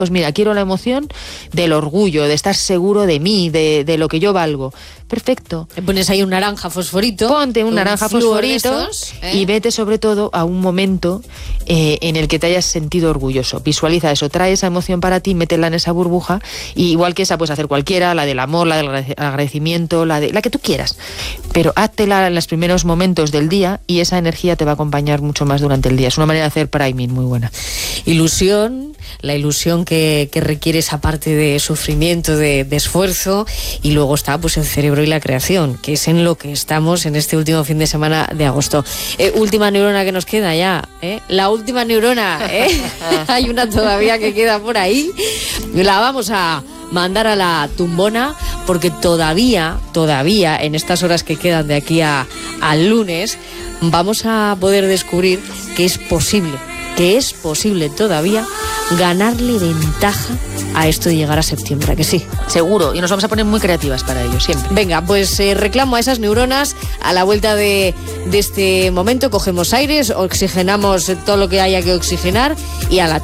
Pues mira, quiero la emoción del orgullo, de estar seguro de mí, de lo que yo valgo. Perfecto. Le pones ahí un naranja fosforito. Ponte un naranja fosforito y vete sobre todo a un momento en el que te hayas sentido orgulloso. Visualiza eso, trae esa emoción para ti, métela en esa burbuja, y igual que esa puedes hacer cualquiera, la del amor, la del agradecimiento, la que tú quieras. Pero háztela en los primeros momentos del día y esa energía te va a acompañar mucho más durante el día. Es una manera de hacer priming muy buena. Ilusión, la ilusión que requiere esa parte de sufrimiento, de esfuerzo, y luego está pues el cerebro y la creación, que es en lo que estamos en este último fin de semana de agosto. Última neurona que nos queda ya, la última neurona, hay una todavía que queda por ahí, la vamos a mandar a la tumbona, porque todavía en estas horas que quedan de aquí al lunes vamos a poder descubrir que es posible todavía ganarle ventaja a esto de llegar a septiembre, ¿a que sí? Seguro, y nos vamos a poner muy creativas para ello, siempre. Venga, pues reclamo a esas neuronas a la vuelta de este momento. Cogemos aires, oxigenamos todo lo que haya que oxigenar y a la